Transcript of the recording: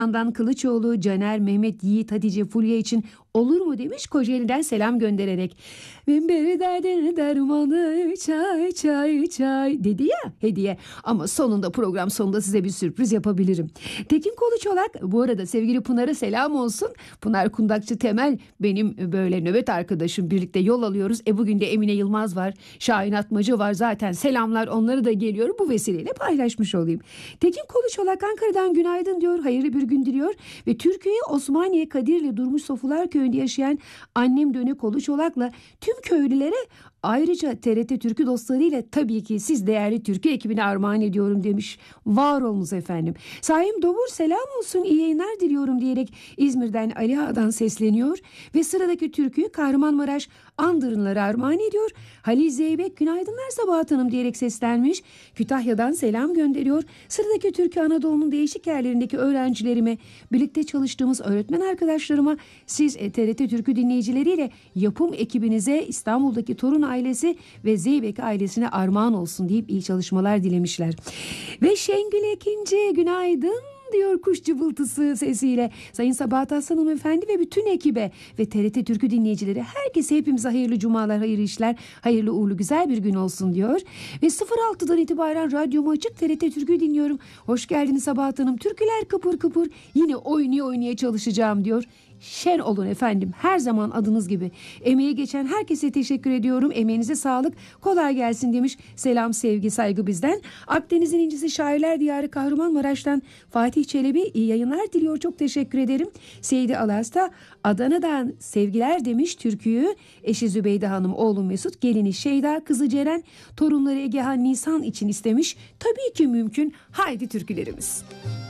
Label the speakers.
Speaker 1: Handan Kılıçoğlu, Caner, Mehmet, Yiğit, Hatice, Fulya için olur mu demiş, Kocaeli'den selam göndererek. Ben bir derdin dermanı çay çay çay dedi ya hediye. Ama sonunda, program sonunda size bir sürpriz yapabilirim. Tekin Koluçolak, bu arada sevgili Pınar'a selam olsun. Pınar Kundakçı Temel benim böyle nöbet arkadaşım, birlikte yol alıyoruz. Bugün de Emine Yılmaz var, Şahin Atmaca var, zaten selamlar onları da geliyor, bu vesileyle paylaşmış olayım. Tekin Koluçolak Ankara'dan günaydın diyor, hayırlı bir gün diliyor ve Türkiye'yi Osmaniye Kadirli Durmuş Sofular Köyü'nde yaşayan annem Döne Koluçolak'la tüm köylülere, ayrıca TRT Türkü dostlarıyla tabii ki siz değerli Türkü ekibine armağan ediyorum demiş. Var olunuz efendim. Saim Dobur selam olsun, iyi yayınlar diliyorum diyerek İzmir'den Ali Ağa'dan sesleniyor ve sıradaki türküyü Kahramanmaraş Andırınlara armağan ediyor. Halil Zeybek günaydınlar Sabahat Hanım diyerek seslenmiş. Kütahya'dan selam gönderiyor. Sıradaki türkü Anadolu'nun değişik yerlerindeki öğrencilerime, birlikte çalıştığımız öğretmen arkadaşlarıma, siz TRT Türkü dinleyicileriyle yapım ekibinize, İstanbul'daki Torun ailesi ve Zeybek ailesine armağan olsun deyip iyi çalışmalar dilemişler. Ve Şengül Ekinci günaydın diyor kuş cıvıltısı sesiyle. Sayın Sabahat Aslan Efendi ve bütün ekibe ve TRT Türkü dinleyicileri, herkese, hepimize hayırlı cumalar, hayırlı işler, hayırlı uğurlu güzel bir gün olsun diyor. Ve 06'dan itibaren radyomu açık, TRT Türkü dinliyorum. Hoş geldiniz Sabahat Hanım. Türküler kıpır kıpır, yine oynaya çalışacağım diyor. Şen olun efendim, her zaman adınız gibi. Emeği geçen herkese teşekkür ediyorum. Emeğinize sağlık, kolay gelsin demiş. Selam, sevgi, saygı bizden. Akdeniz'in incisi, şairler diyarı Kahramanmaraş'tan Fatih Çelebi iyi yayınlar diliyor. Çok teşekkür ederim. Seydi Alas'ta Adana'dan sevgiler demiş. Türküyü eşi Zübeyde Hanım, oğlu Mesut, gelini Şeyda, kızı Ceren, torunları Egehan, Nisan için istemiş. Tabii ki mümkün. Haydi türkülerimiz.